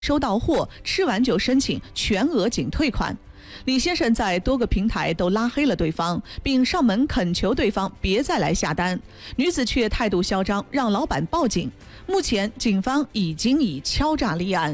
收到货，吃完就申请全额仅退款。李先生在多个平台都拉黑了对方，并上门恳求对方别再来下单，女子却态度嚣张，让老板报警。目前警方已经以敲诈立案。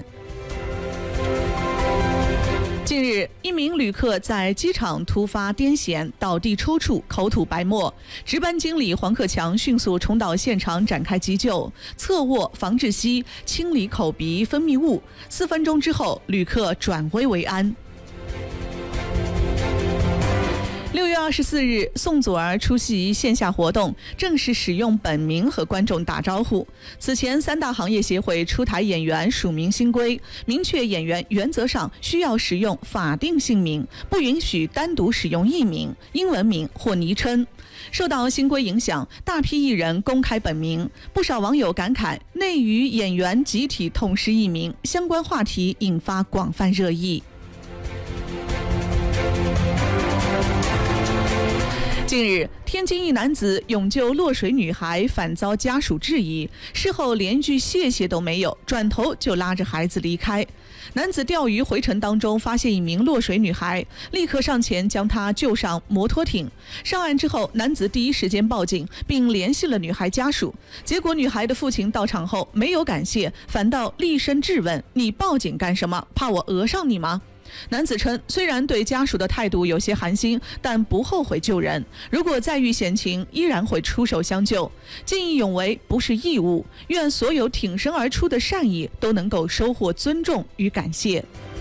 近日，一名旅客在机场突发癫痫，倒地抽搐，口吐白沫。值班经理黄克强迅速冲到现场展开急救，侧卧防窒息，清理口鼻分泌物。4分钟之后，旅客转危为安。6月24日，宋祖儿出席线下活动，正式使用本名和观众打招呼。此前，3大行业协会出台演员署名新规，明确演员原则上需要使用法定姓名，不允许单独使用艺名、英文名或昵称。受到新规影响，大批艺人公开本名，不少网友感慨内娱演员集体痛失艺名，相关话题引发广泛热议。近日，天津一男子勇救落水女孩，反遭家属质疑，事后连句谢谢都没有，转头就拉着孩子离开。男子钓鱼回程当中发现一名落水女孩，立刻上前将她救上摩托艇。上岸之后，男子第一时间报警，并联系了女孩家属。结果女孩的父亲到场后没有感谢，反倒厉声质问：“你报警干什么？怕我讹上你吗？”男子称，虽然对家属的态度有些寒心，但不后悔救人。如果再遇险情，依然会出手相救。见义勇为不是义务，愿所有挺身而出的善意都能够收获尊重与感谢。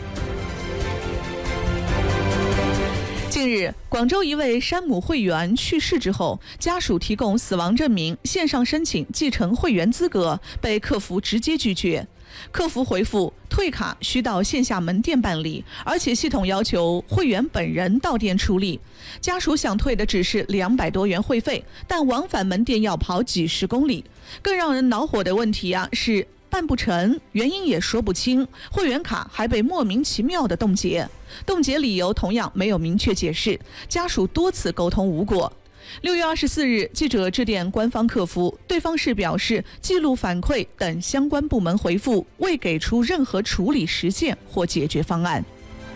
近日，广州一位山姆会员去世之后，家属提供死亡证明，线上申请继承会员资格，被客服直接拒绝。客服回复，退卡需到线下门店办理，而且系统要求会员本人到店处理。家属想退的只是200多元会费，但往返门店要跑几十公里。更让人恼火的问题是办不成，原因也说不清，会员卡还被莫名其妙的冻结，理由同样没有明确解释，家属多次沟通无果。6月24日，记者致电官方客服，对方是表示记录反馈等相关部门回复，未给出任何处理时限或解决方案。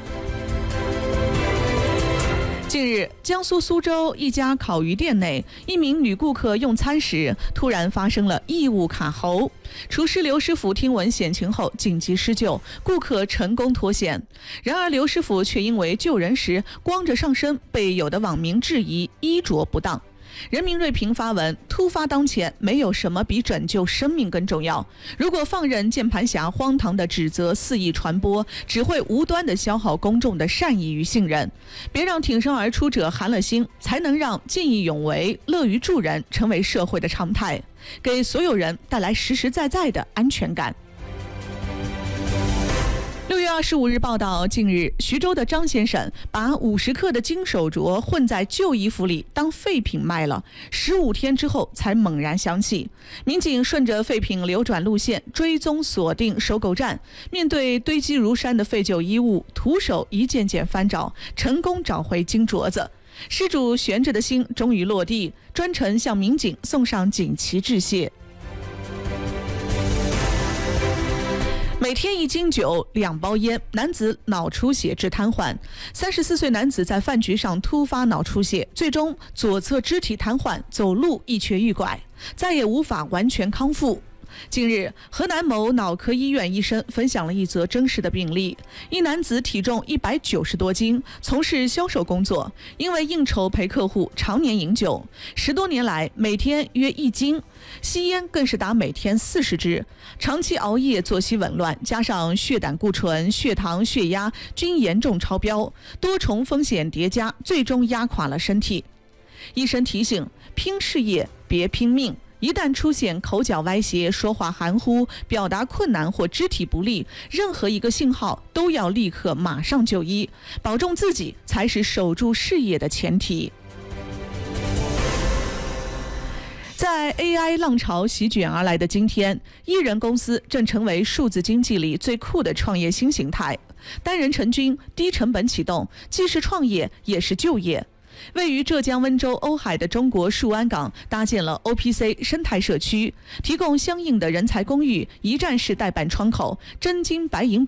近日，江苏苏州一家烤鱼店内，一名女顾客用餐时突然发生了异物卡喉，厨师刘师傅听闻险情后紧急施救，顾客成功脱险。然而刘师傅却因为救人时光着上身，被有的网民质疑衣着不当。人民锐评发文，突发当前，没有什么比拯救生命更重要。如果放任键盘侠荒唐的指责肆意传播，只会无端的消耗公众的善意与信任。别让挺身而出者寒了心，才能让见义勇为、乐于助人成为社会的常态，给所有人带来实实在在的安全感。6月25日报道，近日徐州的张先生把50克的金手镯混在旧衣服里当废品卖了，15天之后才猛然想起。民警顺着废品流转路线追踪锁定收购站，面对堆积如山的废旧衣物，徒手一件件翻找，成功找回金镯子。失主悬着的心终于落地，专程向民警送上锦旗致谢。每天1斤酒2包烟，男子脑出血致瘫痪。34岁男子在饭局上突发脑出血，最终左侧肢体瘫痪，走路一瘸一拐，再也无法完全康复。近日，河南某脑科医院医生分享了一则真实的病例。一男子体重190多斤，从事销售工作，因为应酬陪客户，常年饮酒，10多年来每天约1斤，吸烟更是达每天40支。长期熬夜，作息紊乱，加上血胆固醇、血糖、血压均严重超标，多重风险叠加，最终压垮了身体。医生提醒：拼事业别拼命。一旦出现口角歪斜、说话含糊、表达困难或肢体不利，任何一个信号都要立刻马上就医，保重自己才是守住事业的前提。在 AI 浪潮席卷而来的今天，艺人公司正成为数字经济里最酷的创业新形态。单人成军，低成本启动，既是创业也是就业。 位于浙江温州瓯海的中国树安港搭建了 OPC 生态社区，提供相应的人才公寓、一站式代办窗口、真金白银